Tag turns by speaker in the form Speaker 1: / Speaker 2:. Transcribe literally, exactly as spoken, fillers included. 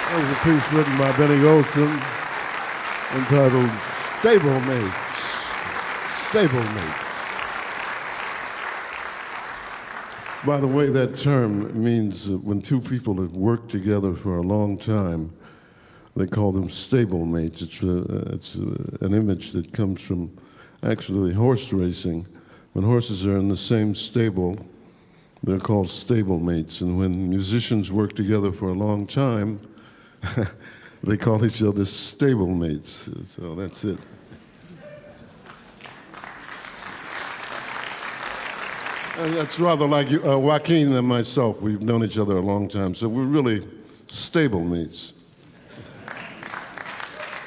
Speaker 1: That was a piece written by Benny Golson entitled Stablemates. Stablemates. By the way, that term means that when two people have worked together for a long time, they call them stablemates. It's, uh, it's uh, an image that comes from actually horse racing. When horses are in the same stable, they're called stablemates. And when musicians work together for a long time, they call each other stablemates. So that's it. And that's rather like you, uh, Joaquin and myself. We've known each other a long time, so we're really stablemates.